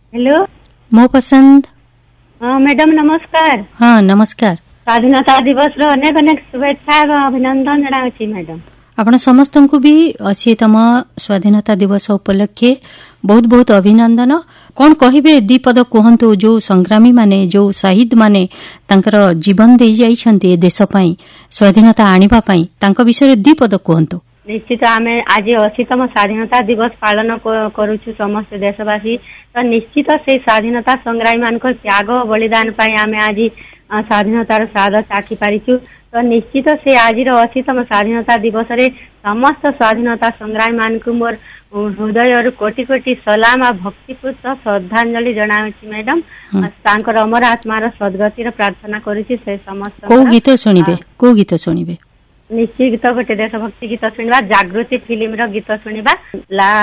Hello मो पसंद। हाँ मैडम नमस्कार। हाँ नमस्कार। स्वाधीनता दिवस रो अनेक अनेक शुभेच्छा और अभिनंदन जनाउछि मैडम। आपण समस्तंकु भी 80तम स्वाधीनता दिवस उपलक्षे बहुत बहुत अभिनंदन। कौन कहिबे दीपद कहंतु जो संग्रामी माने जो शहीद माने तांकर जीवन दे जाइछन्ते देश पई स्वाधीनता आनिबा पई तांका विषय दीपद कहंतु। निश्चित आमे आज 80तम स्वाधीनता दिवस पालन करूछु समस्त देशवासी। तो निश्चित से स्वाधीनता संग्रामी मानकर त्याग बलिदान पई आमे आज स्वाधीनतार स्वाद चाखी पारिछु। तो निश्चित से आज 80तम स्वाधीनता दिवस रे समस्त स्वाधीनता संग्रामी मानकु मोर हृदय कोटि कोटि सलाम आ भक्तिपूत श्रद्धांजलि जनाउछि मैडम। तांकर अमर आत्मार सद्गतिर प्रार्थना करूछि। से समस्त को गीत सुनिबे को गीत सुनिबे निश्चित गीत गोटे देशभक्ति गीत शुणवा जागृति फिल्म रो गीत शुणवा।